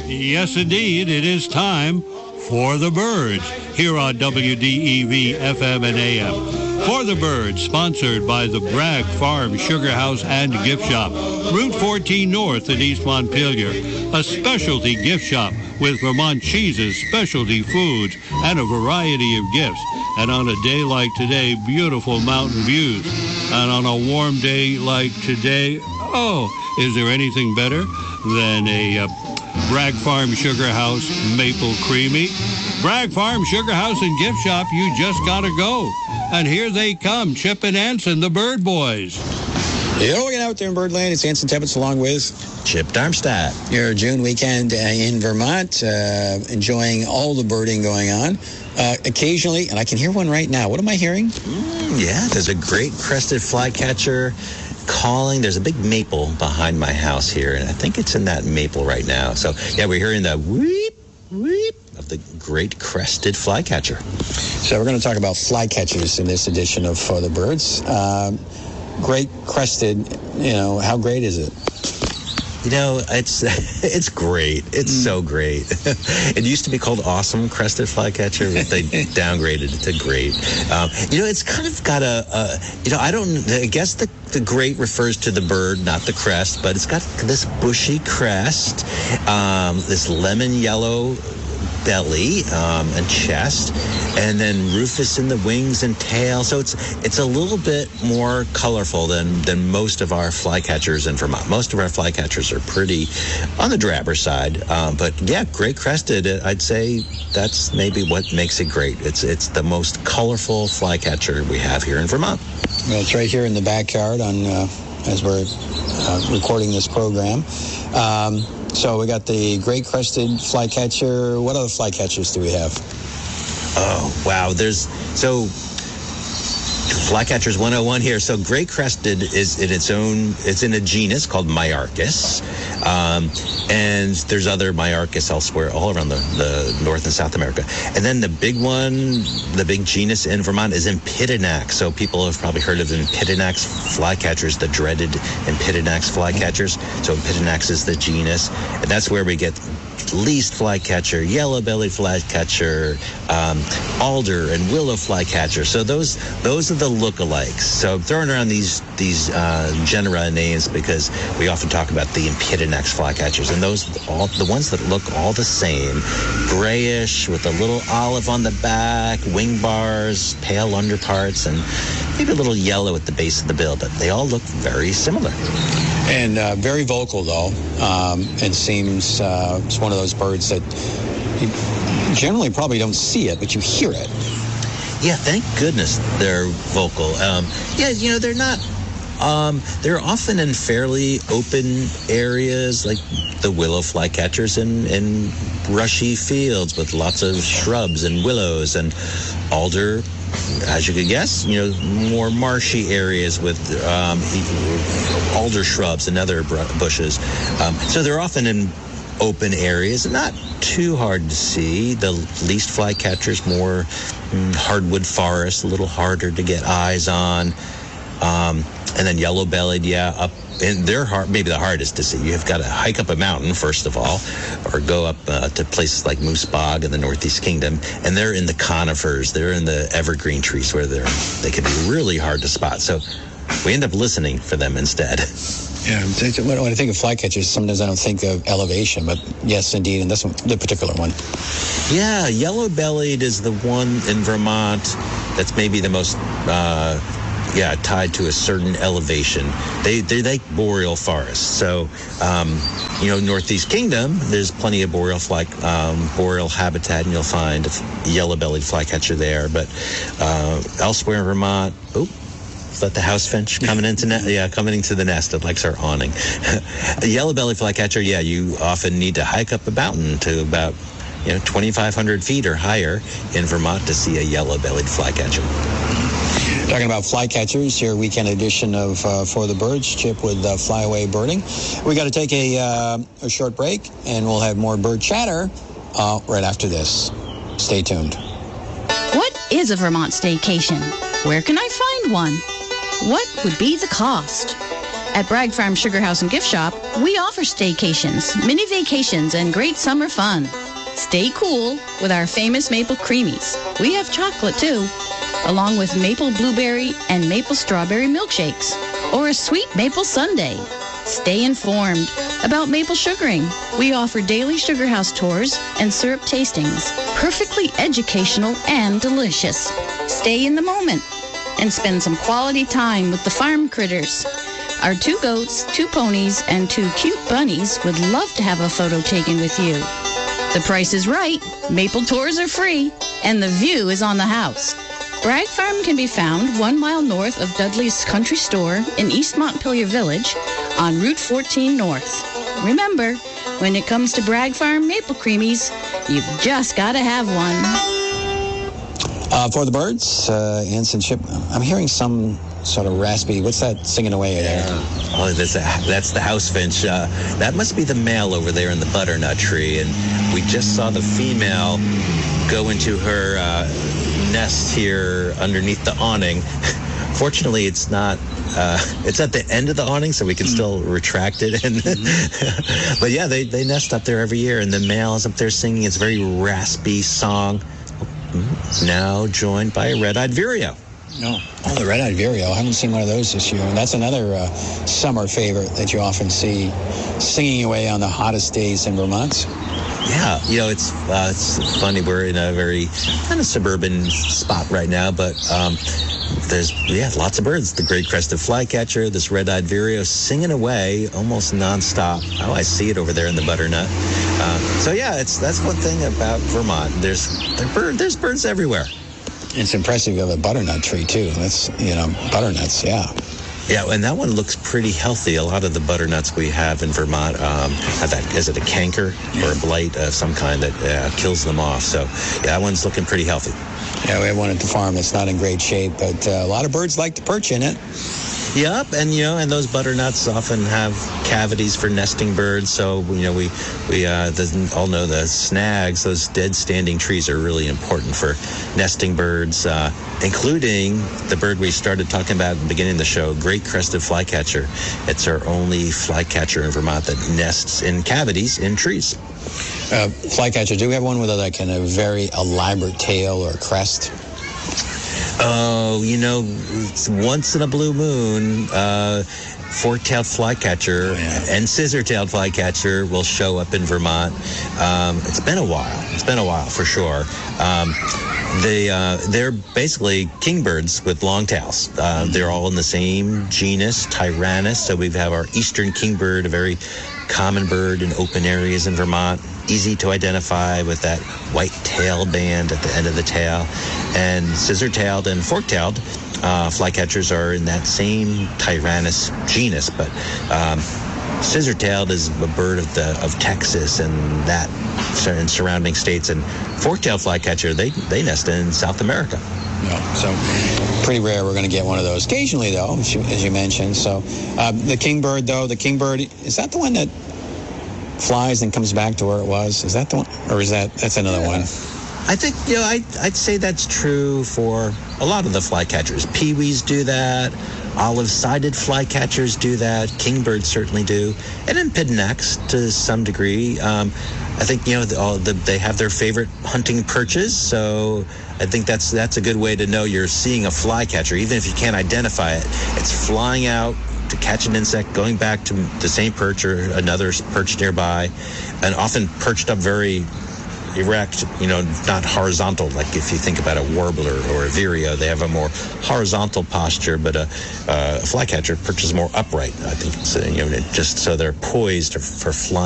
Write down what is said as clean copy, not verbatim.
Yes, indeed, it is time for the birds here on WDEV FM and AM. For the birds, sponsored by the Bragg Farm Sugar House and Gift Shop, Route 14 North in East Montpelier, a specialty gift shop with Vermont cheeses, specialty foods, and a variety of gifts. And on a day like today, beautiful mountain views. And on a warm day like today, oh, is there anything better than a Bragg Farm Sugar House Maple Creamy? Bragg Farm Sugar House and Gift Shop, you just gotta go. And here they come, Chip and Anson, the Bird Boys. Yo, get out there in Birdland. It's Anson Tebbets along with Chip Darmstadt. Your June weekend in Vermont, enjoying all the birding going on. Occasionally, and I can hear one right now. What am I hearing? Yeah, there's a great crested flycatcher calling. There's a big maple behind my house here, and I think it's in that maple right now. So, yeah, we're hearing the weep, weep of the great crested flycatcher. So we're going to talk about flycatchers in this edition of For the Birds. Great crested, how great is it? It's great. It's so great. It used to be called Awesome Crested Flycatcher, but they downgraded it to Great. It's kind of got I guess the great refers to the bird, not the crest, but it's got this bushy crest, this lemon yellow belly and chest, and then rufous in the wings and tail. So it's a little bit more colorful than most of our flycatchers in Vermont. Most of our flycatchers are pretty on the drabber side, but yeah, great crested. I'd say that's maybe what makes it great. It's the most colorful flycatcher we have here in Vermont. Well, it's right here in the backyard as we're recording this program. So we got the great crested flycatcher. What other flycatchers do we have? Oh, wow. Flycatchers 101 here. So great crested is in it's in a genus called Myarchus. And there's other Myarchus elsewhere, all around the North and South America. And then the big one, the big genus in Vermont is Impidinax. So people have probably heard of Impidinax flycatchers, the dreaded Impidinax flycatchers. So Impidinax is the genus. And that's where we get least flycatcher, yellow-bellied flycatcher, alder and willow flycatcher. So those are the lookalikes. So I'm throwing around these genera names because we often talk about the Impidinax flycatchers, and those all the ones that look all the same, grayish with a little olive on the back, wing bars, pale underparts, and maybe a little yellow at the base of the bill, but they all look very similar. And very vocal, though, and seems it's one of those birds that you generally probably don't see it, but you hear it. Yeah, thank goodness they're vocal. They're not. They're often in fairly open areas, like the willow flycatchers in rushy fields with lots of shrubs and willows, and alder, as you could guess, more marshy areas with alder shrubs and other bushes. So they're often in open areas, not too hard to see. The least flycatchers more hardwood forest, a little harder to get eyes on. And then yellow-bellied, up, and they're maybe the hardest to see. You've got to hike up a mountain, first of all, or go up to places like Moose Bog in the Northeast Kingdom, and they're in the conifers, they're in the evergreen trees where they can be really hard to spot. So we end up listening for them instead. Yeah, when I think of flycatchers, sometimes I don't think of elevation, but yes, indeed, and this one, the particular one. Yeah, yellow-bellied is the one in Vermont that's maybe the most... tied to a certain elevation. They like boreal forests. So, Northeast Kingdom, there's plenty of boreal habitat, and you'll find a yellow-bellied flycatcher there. But elsewhere in Vermont, is that the house finch coming into the nest? It likes our awning. A yellow-bellied flycatcher, you often need to hike up a mountain to about 2,500 feet or higher in Vermont to see a yellow-bellied flycatcher. Talking about flycatchers, your weekend edition of For the Birds, Chip with Flyaway Birding. We got to take a short break, and we'll have more bird chatter right after this. Stay tuned. What is a Vermont staycation? Where can I find one? What would be the cost? At Bragg Farm Sugar House and Gift Shop, we offer staycations, mini vacations, and great summer fun. Stay cool with our famous maple creamies. We have chocolate too, along with maple blueberry and maple strawberry milkshakes, or a sweet maple sundae. Stay informed about maple sugaring. We offer daily sugar house tours and syrup tastings, perfectly educational and delicious. Stay in the moment and spend some quality time with the farm critters. Our 2 goats, 2 ponies, and 2 cute bunnies would love to have a photo taken with you. The price is right, maple tours are free, and the view is on the house. Bragg Farm can be found 1 mile north of Dudley's Country Store in East Montpelier Village on Route 14 North. Remember, when it comes to Bragg Farm maple creamies, you've just got to have one. For the birds, Anson Chip, I'm hearing some sort of raspy, what's that singing away there? Oh, that's the house finch. That must be the male over there in the butternut tree. And we just saw the female go into her nest here underneath the awning. Fortunately, it's not. It's at the end of the awning, so we can still retract it. And but yeah, they nest up there every year, and the male is up there singing its very raspy song. Now joined by a red-eyed vireo. No. Oh, the red-eyed vireo. I haven't seen one of those this year. And that's another summer favorite that you often see singing away on the hottest days in Vermont. Yeah, it's funny. We're in a very kind of suburban spot right now, but there's lots of birds. The great crested flycatcher, this red-eyed vireo singing away almost nonstop. Oh, I see it over there in the butternut. So yeah, that's one thing about Vermont. There's birds everywhere. It's impressive you have a butternut tree too. That's butternuts. Yeah. Yeah, and that one looks pretty healthy. A lot of the butternuts we have in Vermont have that, is it a canker or a blight of some kind that kills them off? So, yeah, that one's looking pretty healthy. Yeah, we have one at the farm that's not in great shape, but a lot of birds like to perch in it. Yep, and those butternuts often have cavities for nesting birds. So we all know the snags. Those dead standing trees are really important for nesting birds, including the bird we started talking about at the beginning of the show, great crested flycatcher. It's our only flycatcher in Vermont that nests in cavities in trees. Flycatcher, do we have one with a very elaborate tail or crest? Oh, once in a blue moon, fork-tailed flycatcher and scissor-tailed flycatcher will show up in Vermont. It's been a while for sure. They're basically kingbirds with long tails. They're all in the same genus, Tyrannus. So we have our eastern kingbird, a very common bird in open areas in Vermont. Easy to identify with that white tail band at the end of the tail. And scissor-tailed and fork-tailed flycatchers are in that same Tyrannus genus, but scissor-tailed is a bird of Texas and and surrounding states. And fork-tailed flycatcher, they nest in South America. No, so pretty rare we're going to get one of those. Occasionally, though, as you mentioned. So the kingbird, is that the one that flies and comes back to where it was? Is that the one, or that's another one? I think I'd say that's true for a lot of the flycatchers. Peewees do that. Olive-sided flycatchers do that. Kingbirds certainly do, and Empidonnax to some degree. I think they have their favorite hunting perches, so I think that's a good way to know you're seeing a flycatcher, even if you can't identify it. It's flying out to catch an insect, going back to the same perch or another perch nearby, and often perched up very erect, not horizontal, like if you think about a warbler or a vireo. They have a more horizontal posture, but a flycatcher perches more upright. I think it's, just so they're poised for flying